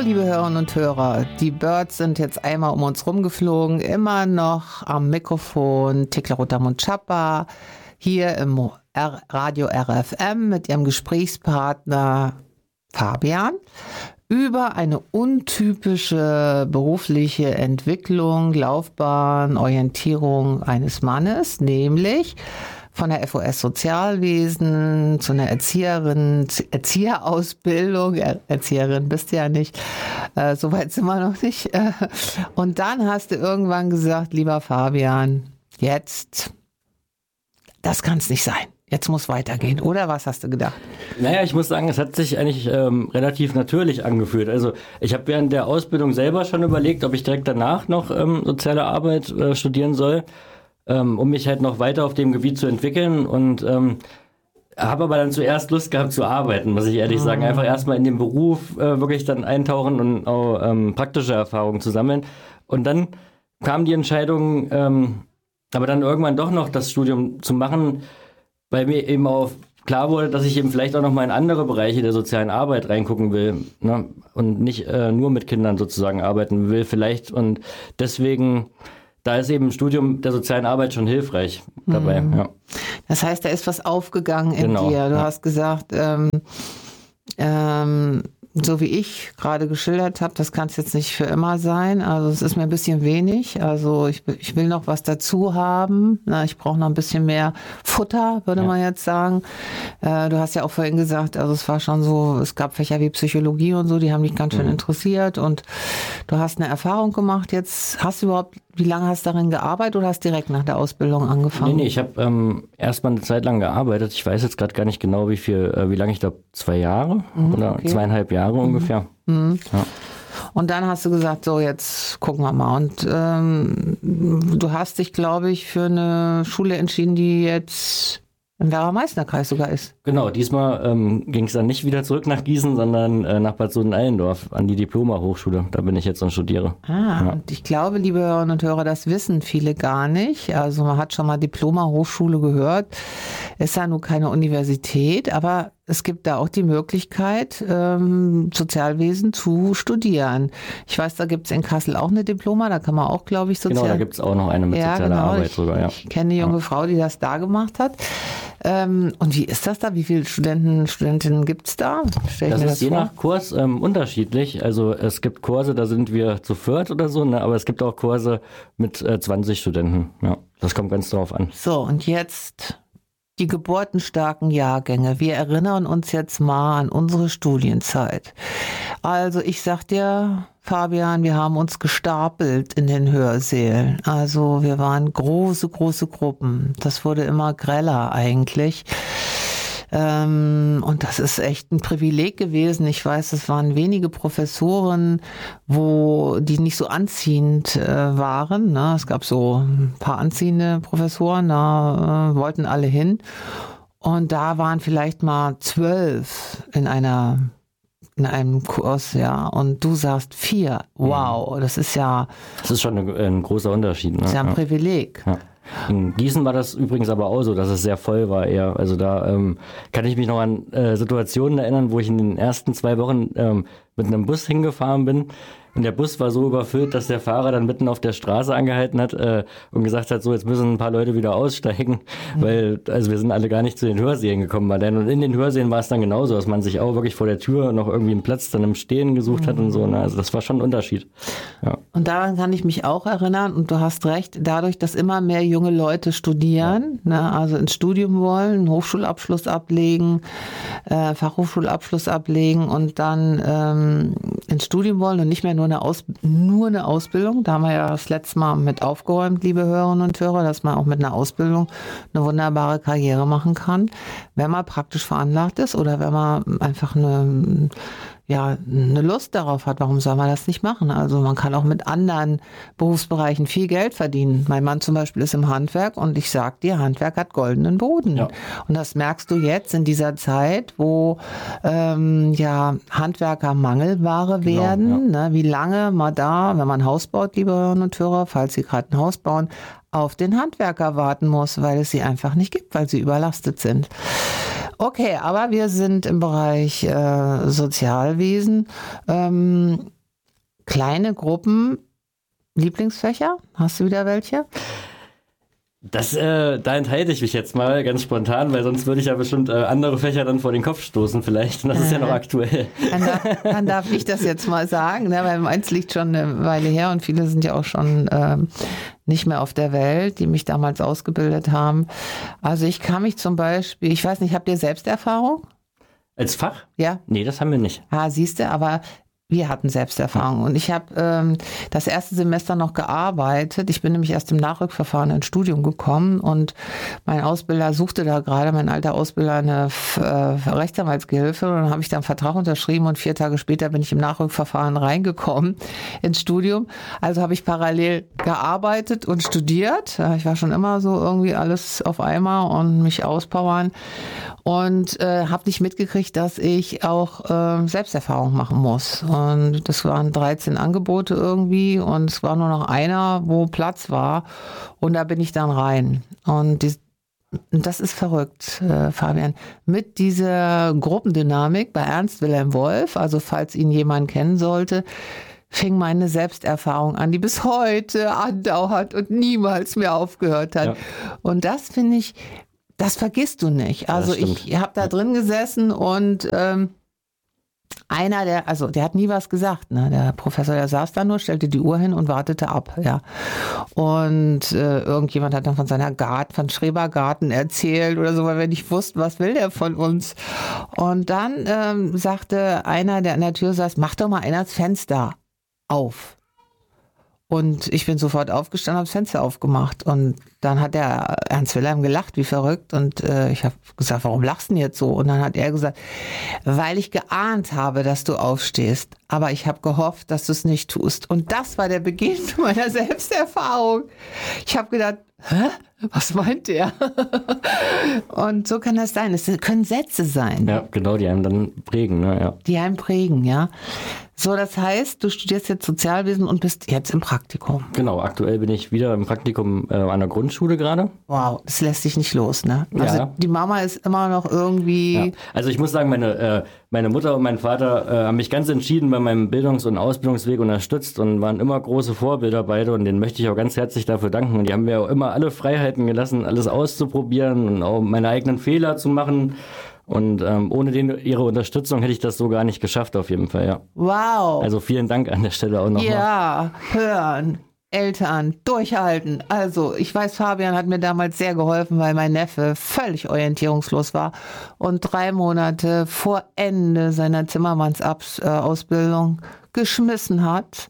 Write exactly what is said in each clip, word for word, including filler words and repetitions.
liebe Hörerinnen und Hörer, die Birds sind jetzt einmal um uns rumgeflogen, immer noch am Mikrofon Thekla Rothamund-Chapa, hier im R- Radio R F M mit ihrem Gesprächspartner Fabian über eine untypische berufliche Entwicklung, Laufbahn, Orientierung eines Mannes, nämlich von der F O S Sozialwesen zu einer Erzieherin, Erzieherausbildung, Erzieherin bist du ja nicht, äh, so weit sind wir noch nicht. Äh, und dann hast du irgendwann gesagt, lieber Fabian, jetzt, das kann es nicht sein. Jetzt muss weitergehen, oder was hast du gedacht? Naja, ich muss sagen, es hat sich eigentlich ähm, relativ natürlich angefühlt. Also ich habe während der Ausbildung selber schon überlegt, ob ich direkt danach noch ähm, soziale Arbeit äh, studieren soll, ähm, um mich halt noch weiter auf dem Gebiet zu entwickeln. Und ähm, habe aber dann zuerst Lust gehabt zu arbeiten, muss ich ehrlich mhm. sagen. Einfach erstmal in den Beruf äh, wirklich dann eintauchen und auch ähm, praktische Erfahrungen zu sammeln. Und dann kam die Entscheidung, ähm, aber dann irgendwann doch noch das Studium zu machen, weil mir eben auch klar wurde, dass ich eben vielleicht auch noch mal in andere Bereiche der sozialen Arbeit reingucken will, ne? Und nicht äh, nur mit Kindern sozusagen arbeiten will vielleicht. Und deswegen, da ist eben ein Studium der sozialen Arbeit schon hilfreich dabei. Mhm. Ja. Das heißt, da ist was aufgegangen in genau, dir. Du ja. hast gesagt, ähm, ähm, so wie ich gerade geschildert habe, das kann es jetzt nicht für immer sein. Also es ist mir ein bisschen wenig. Also ich, ich will noch was dazu haben. Na, ich brauche noch ein bisschen mehr Futter, würde ja. man jetzt sagen. Äh, du hast ja auch vorhin gesagt, also es war schon so, es gab Fächer wie Psychologie und so, die haben dich ganz schön mhm. interessiert. Und du hast eine Erfahrung gemacht. Jetzt hast du überhaupt, wie lange hast du darin gearbeitet oder hast direkt nach der Ausbildung angefangen? Nee, nee, ich habe ähm, erst mal eine Zeit lang gearbeitet. Ich weiß jetzt gerade gar nicht genau, wie viel, äh, wie lange ich glaube, zwei Jahre mhm, oder okay. zweieinhalb Jahre mhm. ungefähr. Mhm. Ja. Und dann hast du gesagt, so jetzt gucken wir mal. Und ähm, du hast dich, glaube ich, für eine Schule entschieden, die jetzt im Werra-Meißner-Kreis sogar ist. Genau, diesmal ähm, ging es dann nicht wieder zurück nach Gießen, sondern äh, nach Bad Soden-Allendorf an die Diploma-Hochschule. Da bin ich jetzt und studiere. Ah, ja. Und ich glaube, liebe Hörerinnen und Hörer, das wissen viele gar nicht. Also man hat schon mal Diploma-Hochschule gehört. Ist ja nun keine Universität, aber es gibt da auch die Möglichkeit, ähm, Sozialwesen zu studieren. Ich weiß, da gibt es in Kassel auch eine Diploma, da kann man auch, glaube ich, Sozial... Genau, da gibt es auch noch eine mit ja, sozialer genau. Arbeit ich, sogar. Ja. Ich kenne eine junge ja. Frau, die das da gemacht hat. Ähm, und wie ist das da? Wie viele Studenten, Studentinnen gibt es da? Stell ich das mir ist das je vor? nach Kurs ähm, unterschiedlich. Also es gibt Kurse, da sind wir zu viert oder so, ne? Aber es gibt auch Kurse mit äh, zwanzig Studenten. Ja, das kommt ganz drauf an. So, und jetzt die geburtenstarken Jahrgänge. Wir erinnern uns jetzt mal an unsere Studienzeit. Also ich sag dir, Fabian, wir haben uns gestapelt in den Hörsälen. Also wir waren große, große Gruppen. Das wurde immer greller eigentlich. Ähm, und das ist echt ein Privileg gewesen. Ich weiß, es waren wenige Professoren, wo die nicht so anziehend äh, waren. Ne? Es gab so ein paar anziehende Professoren, da äh, wollten alle hin. Und da waren vielleicht mal zwölf in einer in einem Kurs, ja, und du sagst vier. Wow, das ist ja... Das ist schon ein, ein großer Unterschied. Ne? Das ist ja ein ja. Privileg. Ja. In Gießen war das übrigens aber auch so, dass es sehr voll war eher. Also da ähm, kann ich mich noch an äh, Situationen erinnern, wo ich in den ersten zwei Wochen ähm, mit einem Bus hingefahren bin. Und der Bus war so überfüllt, dass der Fahrer dann mitten auf der Straße angehalten hat äh, und gesagt hat, so jetzt müssen ein paar Leute wieder aussteigen, mhm. weil also wir sind alle gar nicht zu den Hörsälen gekommen. Allein. Und in den Hörsälen war es dann genauso, dass man sich auch wirklich vor der Tür noch irgendwie einen Platz dann im Stehen gesucht mhm. hat und so. Ne? Also das war schon ein Unterschied. Ja. Und daran kann ich mich auch erinnern und du hast recht, dadurch, dass immer mehr junge Leute studieren, ja. ne, also ins Studium wollen, einen Hochschulabschluss ablegen, äh, Fachhochschulabschluss ablegen und dann ähm, ins Studium wollen und nicht mehr nur eine, Aus, nur eine Ausbildung. Da haben wir ja das letzte Mal mit aufgeräumt, liebe Hörerinnen und Hörer, dass man auch mit einer Ausbildung eine wunderbare Karriere machen kann, wenn man praktisch veranlagt ist oder wenn man einfach eine ja, eine Lust darauf hat, warum soll man das nicht machen? Also man kann auch mit anderen Berufsbereichen viel Geld verdienen. Mein Mann zum Beispiel ist im Handwerk und ich sag dir, Handwerk hat goldenen Boden. Ja. Und das merkst du jetzt in dieser Zeit, wo ähm, ja Handwerker Mangelware werden. Genau, ja. ne? Wie lange mal da, wenn man ein Haus baut, liebe Hörerinnen und Hörer, falls Sie gerade ein Haus bauen, auf den Handwerker warten muss, weil es sie einfach nicht gibt, weil sie überlastet sind. Okay, aber wir sind im Bereich äh, Sozialwesen. Ähm, kleine Gruppen, Lieblingsfächer? Hast du wieder welche? Das, äh, da enthalte ich mich jetzt mal ganz spontan, weil sonst würde ich ja bestimmt äh, andere Fächer dann vor den Kopf stoßen vielleicht. Und das ist ja noch aktuell. Dann darf, dann darf ich das jetzt mal sagen, ne? Weil meins liegt schon eine Weile her und viele sind ja auch schon ähm, nicht mehr auf der Welt, die mich damals ausgebildet haben. Also ich kann mich zum Beispiel, ich weiß nicht, habt ihr Selbsterfahrung? Als Fach? Ja. Nee, das haben wir nicht. Ah, siehst du, aber wir hatten Selbsterfahrung und ich habe ähm, das erste Semester noch gearbeitet. Ich bin nämlich erst im Nachrückverfahren ins Studium gekommen und mein Ausbilder suchte da gerade, mein alter Ausbilder, eine äh, Rechtsanwaltsgehilfe und dann habe ich da einen Vertrag unterschrieben und vier Tage später bin ich im Nachrückverfahren reingekommen ins Studium. Also habe ich parallel gearbeitet und studiert. Ich war schon immer so irgendwie alles auf einmal und mich auspowern und äh, habe nicht mitgekriegt, dass ich auch äh, Selbsterfahrung machen muss. Und das waren dreizehn Angebote irgendwie und es war nur noch einer, wo Platz war und da bin ich dann rein. Und die, das ist verrückt, äh, Fabian. Mit dieser Gruppendynamik bei Ernst Wilhelm Wolf, also falls ihn jemand kennen sollte, fing meine Selbsterfahrung an, die bis heute andauert und niemals mehr aufgehört hat. Ja. Und das finde ich, das vergisst du nicht. Also ich habe da drin gesessen und ähm, einer, der, also der hat nie was gesagt, ne? Der Professor, der saß da nur, stellte die Uhr hin und wartete ab, ja. Und äh, irgendjemand hat dann von seiner Garten, von Schrebergarten erzählt oder so, weil wir nicht wussten, was will der von uns. Und dann ähm, sagte einer, der an der Tür saß, mach doch mal einer das Fenster auf. Und ich bin sofort aufgestanden, habe das Fenster aufgemacht. Und dann hat der Ernst Wilhelm gelacht, wie verrückt. Und äh, ich habe gesagt, warum lachst du denn jetzt so? Und dann hat er gesagt, weil ich geahnt habe, dass du aufstehst. Aber ich habe gehofft, dass du es nicht tust. Und das war der Beginn meiner Selbsterfahrung. Ich habe gedacht, hä? Was meint der? Und so kann das sein. Es können Sätze sein. Ja, genau, die einem dann prägen. Ne? Ja. Die einen prägen, ja. So, das heißt, du studierst jetzt Sozialwesen und bist jetzt im Praktikum. Genau, aktuell bin ich wieder im Praktikum äh, an der Grundschule gerade. Wow, das lässt sich nicht los, ne? Also ja. Die Mama ist immer noch irgendwie... Ja. Also ich muss sagen, meine, äh, meine Mutter und mein Vater äh, haben mich ganz entschieden bei meinem Bildungs- und Ausbildungsweg unterstützt und waren immer große Vorbilder beide und denen möchte ich auch ganz herzlich dafür danken. Und die haben mir auch immer alle Freiheiten gelassen, alles auszuprobieren und auch meine eigenen Fehler zu machen. Und ähm, ohne den, ihre Unterstützung hätte ich das so gar nicht geschafft, auf jeden Fall, ja. Wow. Also vielen Dank an der Stelle auch nochmal. Ja, hören, Eltern, durchhalten. Also ich weiß, Fabian hat mir damals sehr geholfen, weil mein Neffe völlig orientierungslos war und drei Monate vor Ende seiner Zimmermannsausbildung geschmissen hat.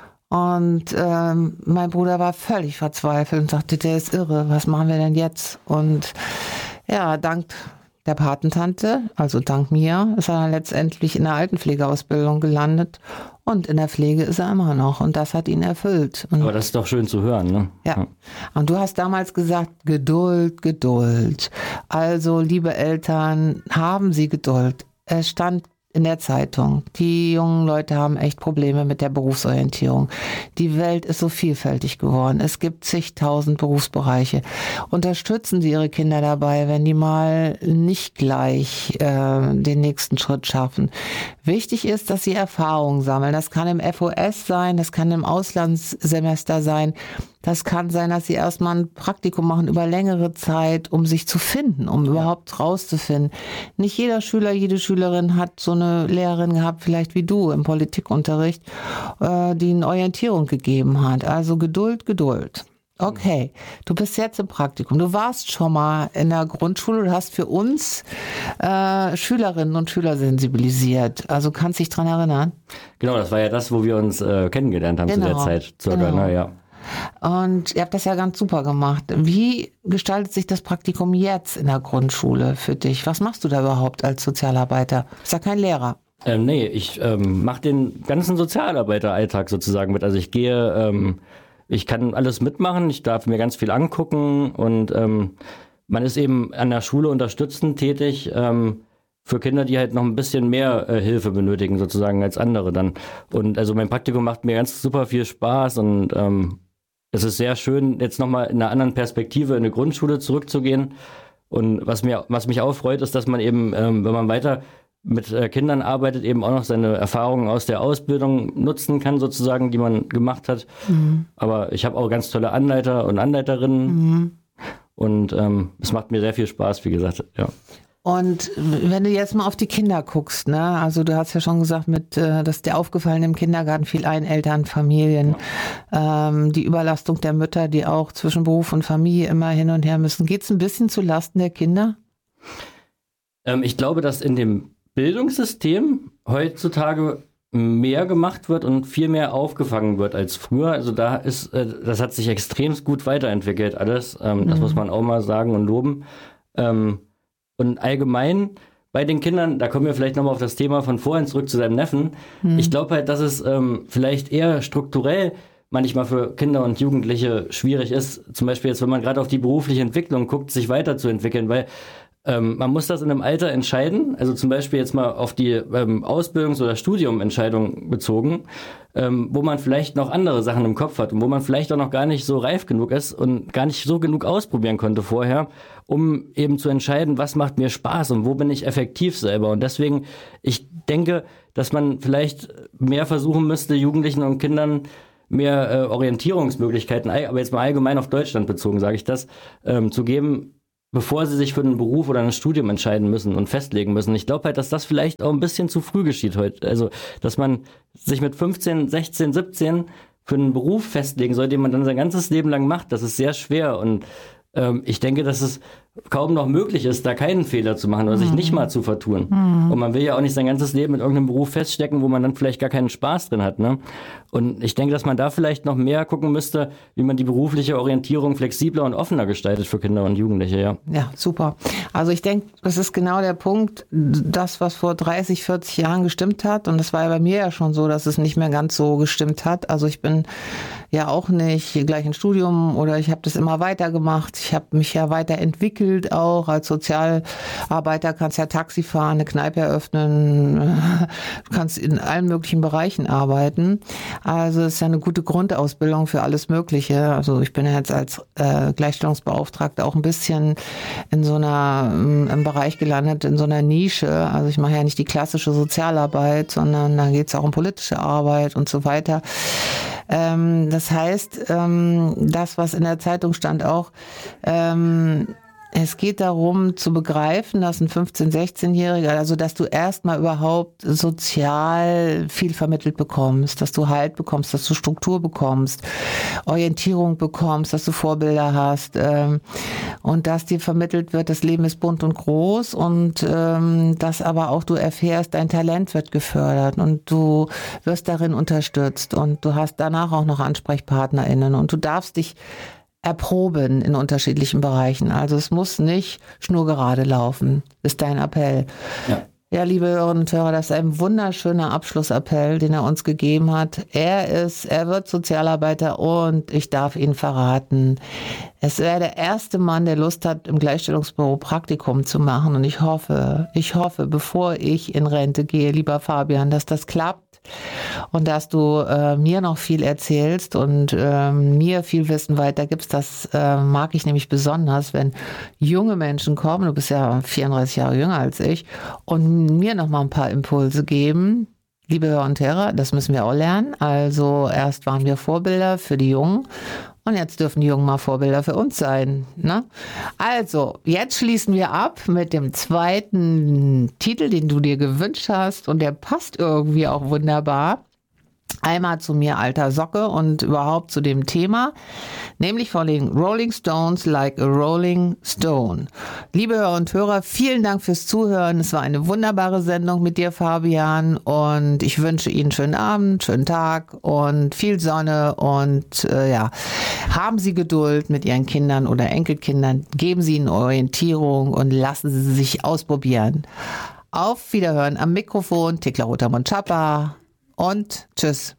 Und ähm, mein Bruder war völlig verzweifelt und sagte, der ist irre, was machen wir denn jetzt? Und ja, dank der Patentante, also dank mir, ist er dann letztendlich in der Altenpflegeausbildung gelandet und in der Pflege ist er immer noch und das hat ihn erfüllt. Und aber das ist doch schön zu hören, ne? Ja. Und du hast damals gesagt, Geduld, Geduld. Also, liebe Eltern, haben Sie Geduld. Es stand in der Zeitung, die jungen Leute haben echt Probleme mit der Berufsorientierung. Die Welt ist so vielfältig geworden. Es gibt zigtausend Berufsbereiche. Unterstützen Sie Ihre Kinder dabei, wenn die mal nicht gleich äh, den nächsten Schritt schaffen. Wichtig ist, dass sie Erfahrungen sammeln. Das kann im F O S sein, das kann im Auslandssemester sein. Das kann sein, dass sie erstmal ein Praktikum machen über längere Zeit, um sich zu finden, um ja. überhaupt rauszufinden. Nicht jeder Schüler, jede Schülerin hat so eine Lehrerin gehabt, vielleicht wie du im Politikunterricht, äh, die eine Orientierung gegeben hat. Also Geduld, Geduld. Okay, du bist jetzt im Praktikum. Du warst schon mal in der Grundschule, du hast für uns äh, Schülerinnen und Schüler sensibilisiert. Also kannst dich dran erinnern? Genau, das war ja das, wo wir uns äh, kennengelernt haben genau. zu der Zeit. Circa, genau. Ne, ja. Und ihr habt das ja ganz super gemacht. Wie gestaltet sich das Praktikum jetzt in der Grundschule für dich? Was machst du da überhaupt als Sozialarbeiter? Bist ja kein Lehrer. Ähm, nee, ich ähm, mache den ganzen Sozialarbeiteralltag sozusagen mit. Also ich gehe, ähm, ich kann alles mitmachen, ich darf mir ganz viel angucken und ähm, man ist eben an der Schule unterstützend tätig ähm, für Kinder, die halt noch ein bisschen mehr äh, Hilfe benötigen sozusagen als andere dann. Und also mein Praktikum macht mir ganz super viel Spaß und ähm, es ist sehr schön, jetzt nochmal in einer anderen Perspektive in eine Grundschule zurückzugehen Und was mir, was mich auch freut, ist, dass man eben, ähm, wenn man weiter mit äh, Kindern arbeitet, eben auch noch seine Erfahrungen aus der Ausbildung nutzen kann, sozusagen, die man gemacht hat. Mhm. Aber ich habe auch ganz tolle Anleiter und Anleiterinnen. Mhm. Und ähm, es macht mir sehr viel Spaß, wie gesagt, ja. Und wenn du jetzt mal auf die Kinder guckst, ne, also du hast ja schon gesagt, mit, äh, dass dir aufgefallen im Kindergarten viel Einelternfamilien, ja. ähm, die Überlastung der Mütter, die auch zwischen Beruf und Familie immer hin und her müssen. Geht es ein bisschen zu Lasten der Kinder? Ähm, ich glaube, dass in dem Bildungssystem heutzutage mehr gemacht wird und viel mehr aufgefangen wird als früher. Also da ist, äh, das hat sich extrem gut weiterentwickelt alles. Ähm, mhm. Das muss man auch mal sagen und loben. Ähm, Und allgemein bei den Kindern, da kommen wir vielleicht nochmal auf das Thema von vorhin zurück zu deinem Neffen. Hm. Ich glaube halt, dass es ähm, vielleicht eher strukturell manchmal für Kinder und Jugendliche schwierig ist. Zum Beispiel jetzt, wenn man gerade auf die berufliche Entwicklung guckt, sich weiterzuentwickeln, weil ähm, man muss das in einem Alter entscheiden. Also zum Beispiel jetzt mal auf die ähm, Ausbildungs- oder Studiumentscheidung bezogen, ähm, wo man vielleicht noch andere Sachen im Kopf hat und wo man vielleicht auch noch gar nicht so reif genug ist und gar nicht so genug ausprobieren konnte vorher, um eben zu entscheiden, was macht mir Spaß und wo bin ich effektiv selber. Und deswegen, ich denke, dass man vielleicht mehr versuchen müsste, Jugendlichen und Kindern mehr äh, Orientierungsmöglichkeiten, aber jetzt mal allgemein auf Deutschland bezogen, sage ich das, ähm, zu geben, bevor sie sich für einen Beruf oder ein Studium entscheiden müssen und festlegen müssen. Ich glaube halt, dass das vielleicht auch ein bisschen zu früh geschieht heute. Also, dass man sich mit fünfzehn, sechzehn, siebzehn für einen Beruf festlegen soll, den man dann sein ganzes Leben lang macht, das ist sehr schwer. Und ähm, ich denke, dass es kaum noch möglich ist, da keinen Fehler zu machen oder mhm. sich nicht mal zu vertun. Mhm. Und man will ja auch nicht sein ganzes Leben in irgendeinem Beruf feststecken, wo man dann vielleicht gar keinen Spaß drin hat. Ne? Und ich denke, dass man da vielleicht noch mehr gucken müsste, wie man die berufliche Orientierung flexibler und offener gestaltet für Kinder und Jugendliche. Ja, ja, super. Also ich denke, das ist genau der Punkt, das, was vor dreißig, vierzig Jahren gestimmt hat. Und das war ja bei mir ja schon so, dass es nicht mehr ganz so gestimmt hat. Also ich bin ja auch nicht gleich ein Studium oder ich habe das immer weitergemacht. Ich habe mich ja weiterentwickelt auch. Als Sozialarbeiter kannst ja Taxi fahren, eine Kneipe eröffnen, du kannst in allen möglichen Bereichen arbeiten. Also es ist ja eine gute Grundausbildung für alles Mögliche. Also ich bin ja jetzt als äh, Gleichstellungsbeauftragte auch ein bisschen in so einer, im Bereich gelandet, in so einer Nische. Also ich mache ja nicht die klassische Sozialarbeit, sondern da geht es auch um politische Arbeit und so weiter. Ähm, das heißt, ähm, das, was in der Zeitung stand auch, ähm, es geht darum zu begreifen, dass ein fünfzehn-, sechzehnjähriger, also dass du erstmal überhaupt sozial viel vermittelt bekommst, dass du Halt bekommst, dass du Struktur bekommst, Orientierung bekommst, dass du Vorbilder hast ähm, und dass dir vermittelt wird, das Leben ist bunt und groß und ähm, dass aber auch du erfährst, dein Talent wird gefördert und du wirst darin unterstützt und du hast danach auch noch AnsprechpartnerInnen und du darfst dich erproben in unterschiedlichen Bereichen. Also es muss nicht schnurgerade laufen, ist dein Appell. Ja. Ja, liebe Hörerinnen und Hörer, das ist ein wunderschöner Abschlussappell, den er uns gegeben hat. Er ist, er wird Sozialarbeiter und ich darf ihn verraten. Es wäre der erste Mann, der Lust hat, im Gleichstellungsbüro Praktikum zu machen. Und ich hoffe, ich hoffe, bevor ich in Rente gehe, lieber Fabian, dass das klappt. Und dass du äh, mir noch viel erzählst und äh, mir viel Wissen weitergibst, das äh, mag ich nämlich besonders, wenn junge Menschen kommen, du bist ja vierunddreißig Jahre jünger als ich, und mir noch mal ein paar Impulse geben. Liebe Hörer und Hörer, das müssen wir auch lernen. Also erst waren wir Vorbilder für die Jungen und jetzt dürfen die Jungen mal Vorbilder für uns sein. Ne? Also, jetzt schließen wir ab mit dem zweiten Titel, den du dir gewünscht hast und der passt irgendwie auch wunderbar. Einmal zu mir, alter Socke, und überhaupt zu dem Thema, nämlich von den Rolling Stones, Like a Rolling Stone. Liebe Hörer und Hörer, vielen Dank fürs Zuhören. Es war eine wunderbare Sendung mit dir, Fabian, und ich wünsche Ihnen einen schönen Abend, schönen Tag und viel Sonne und äh, ja, haben Sie Geduld mit Ihren Kindern oder Enkelkindern, geben Sie ihnen Orientierung und lassen Sie sich ausprobieren. Auf Wiederhören am Mikrofon, Thekla Rotermund-Schapper. Und tschüss.